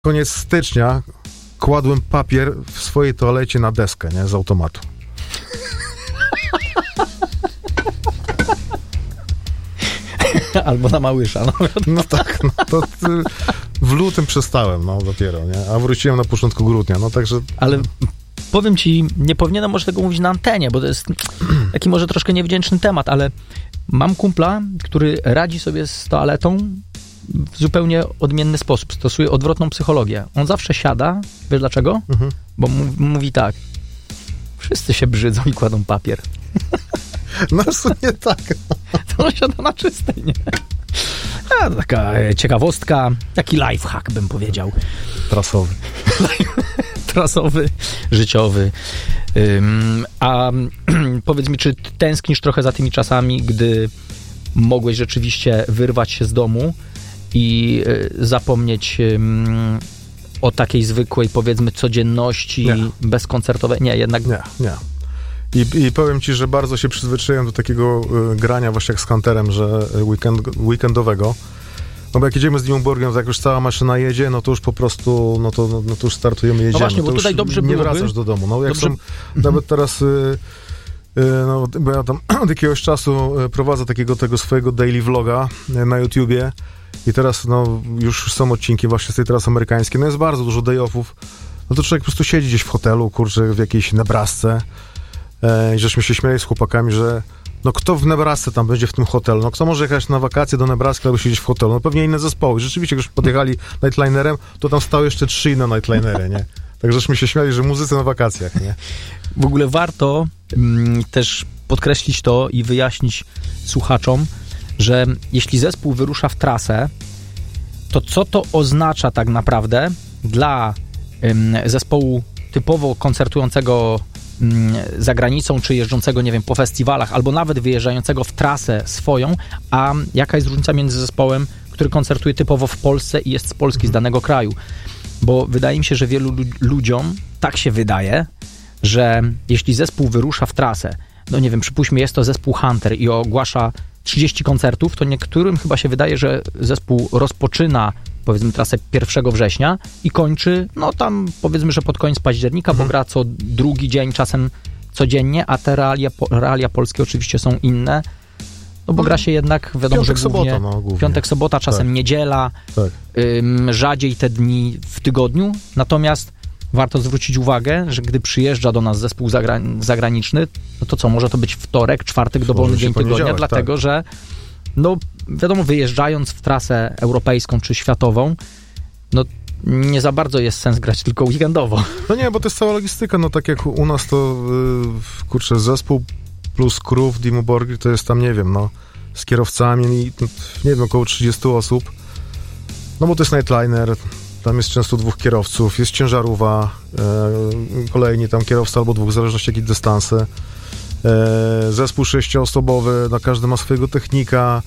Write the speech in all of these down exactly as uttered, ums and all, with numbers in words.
koniec stycznia kładłem papier w swojej toalecie na deskę, nie? Z automatu. Albo na Małysza. No, no tak, no to w lutym przestałem, no dopiero, nie? A wróciłem na początku grudnia, no także... Ale powiem ci, nie powinienem może tego mówić na antenie, bo to jest taki może troszkę niewdzięczny temat, ale mam kumpla, który radzi sobie z toaletą w zupełnie odmienny sposób. Stosuje odwrotną psychologię. On zawsze siada, wiesz dlaczego? Mhm. Bo m- mówi tak, wszyscy się brzydzą i kładą papier. No w sumie tak. To on siada na czystej, nie? A, taka ciekawostka, taki lifehack bym powiedział. Trasowy. Trasowy, życiowy. Um, a powiedz mi, czy tęsknisz trochę za tymi czasami, gdy mogłeś rzeczywiście wyrwać się z domu i y, zapomnieć y, o takiej zwykłej, powiedzmy, codzienności nie. bezkoncertowej? Nie, jednak... Nie, nie. I, I powiem ci, że bardzo się przyzwyczaiłem do takiego y, grania właśnie jak z Hunterem, że weekend, weekendowego. No bo jak jedziemy z Dimmu Borgiem, to jak już cała maszyna jedzie, no to już po prostu, no to, no, no to już startujemy, jedziemy. No właśnie, bo to tutaj dobrze nie byłoby... wracasz do domu. No jak dobrze... są, nawet teraz, y, y, no bo ja tam od jakiegoś czasu prowadzę takiego tego swojego daily vloga na YouTubie i teraz, no już są odcinki właśnie z tej trasy amerykańskiej, no jest bardzo dużo day-offów, no to człowiek po prostu siedzi gdzieś w hotelu, kurczę, w jakiejś Nebrasce. I żeśmy się śmiali z chłopakami, że no kto w Nebrasce tam będzie w tym hotelu? No kto może jechać na wakacje do Nebraski albo siedzieć w hotelu? No pewnie inne zespoły. Rzeczywiście, jak już podjechali nightlinerem, to tam stały jeszcze trzy inne nightlinery, nie? Tak żeśmy się śmiali, że muzycy na wakacjach, nie? W ogóle warto mm, też podkreślić to i wyjaśnić słuchaczom, że jeśli zespół wyrusza w trasę, to co to oznacza tak naprawdę dla ym, zespołu typowo koncertującego za granicą, czy jeżdżącego, nie wiem, po festiwalach, albo nawet wyjeżdżającego w trasę swoją, a jaka jest różnica między zespołem, który koncertuje typowo w Polsce i jest z Polski, mhm. z danego kraju. Bo wydaje mi się, że wielu ludziom tak się wydaje, że jeśli zespół wyrusza w trasę, no nie wiem, przypuśćmy, jest to zespół Hunter i ogłasza trzydzieści koncertów, to niektórym chyba się wydaje, że zespół rozpoczyna, powiedzmy, trasę pierwszego września i kończy, no tam powiedzmy, że pod koniec października, mhm. bo gra co drugi dzień, czasem codziennie, a te realia, realia polskie oczywiście są inne, no bo gra się jednak, wiadomo, piątek, że głównie, sobota, no, głównie. piątek, sobota, czasem tak. niedziela, tak. ym, rzadziej te dni w tygodniu, natomiast warto zwrócić uwagę, że gdy przyjeżdża do nas zespół zagra- zagraniczny, no to co, może to być wtorek, czwartek, dowolny dzień tygodnia, dlatego, tak. że no wiadomo, wyjeżdżając w trasę europejską czy światową, no nie za bardzo jest sens grać tylko weekendowo. No nie, bo to jest cała logistyka, no tak jak u nas to yy, kurczę, zespół plus crew w Dimmu Borgir to jest tam, nie wiem, no z kierowcami, nie wiem, około trzydzieści osób, no bo to jest nightliner, tam jest często dwóch kierowców, jest ciężarówka, yy, kolejni tam kierowca albo dwóch, w zależności jakie dystanse. Zespół sześcioosobowy, na każdy ma swojego technika,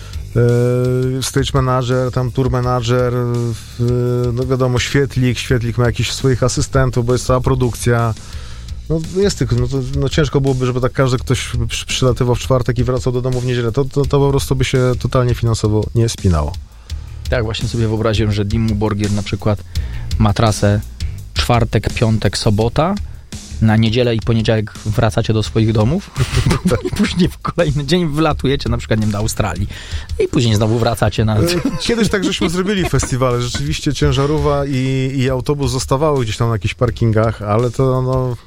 stage manager, tam tour manager, no wiadomo, świetlik, świetlik ma jakichś swoich asystentów, bo jest cała produkcja. No jest tylko, no, to, no ciężko byłoby, żeby tak każdy ktoś przylatywał w czwartek i wracał do domu w niedzielę. To, to, to po prostu by się totalnie finansowo nie spinało. Tak, właśnie sobie wyobraziłem, że Dimmu Borgir na przykład ma trasę czwartek, piątek, sobota, na niedzielę i poniedziałek wracacie do swoich domów i później w kolejny dzień wylatujecie na przykład, nie wiem, do Australii i później znowu wracacie na... Kiedyś tak żeśmy zrobili festiwale, rzeczywiście ciężarówka i, i autobus zostawały gdzieś tam na jakichś parkingach, ale to no...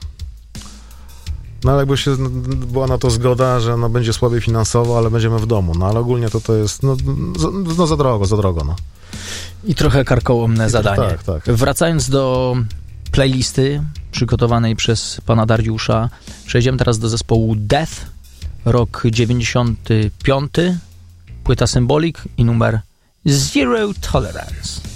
No jakby się była na to zgoda, że no będzie słabiej finansowo, ale będziemy w domu, no ale ogólnie to to jest no, no za drogo, za drogo, no. I trochę karkołomne I zadanie. Tak, tak. Wracając do playlisty przygotowanej przez pana Dariusza, przejdziemy teraz do zespołu Death, rok dziewięćdziesiąty piąty, płyta Symbolic i numer Zero Tolerance.